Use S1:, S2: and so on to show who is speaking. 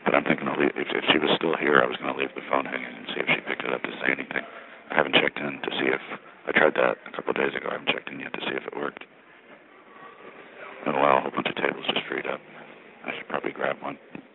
S1: But I'm thinking if she was still here, I was going to leave the phone hanging and see if she picked it up to say anything. I haven't checked in to see if I tried that a couple of days ago. I haven't checked in yet to see if it worked. Oh wow, a whole bunch of tables just freed up. I should probably grab one.